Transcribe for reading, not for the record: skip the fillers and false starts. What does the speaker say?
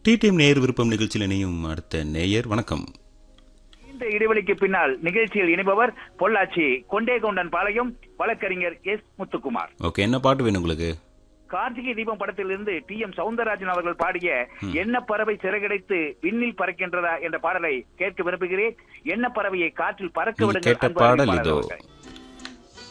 D time நேயர் விருப்பம் நிகழ்ச்சியில் இணையும் அடுத்த நேயர் வணக்கம். இந்த இடைவெளிக்கு பின்னால் நிகழ்ச்சியில் இணைபவர் பொள்ளாச்சி கொண்டேகவுண்டன் பாளையம் வழக்கறிஞர் எஸ் முத்துக்குமார். ஓகே, என்ன பாட்டு வேணும் உங்களுக்கு? கார்த்திகை தீபம் படத்திலிருந்து டி.எம். சவுந்தரராஜன் அவர்கள் பாடிய என்ன பறவை சிறகடைத்து விண்ணில் பறக்கின்றதா என்ற பாடலை கேட்க விரும்புகிறேன். என்ன பறவையை காற்றில் பறக்க விடுங்கள். பாடல் இதோ.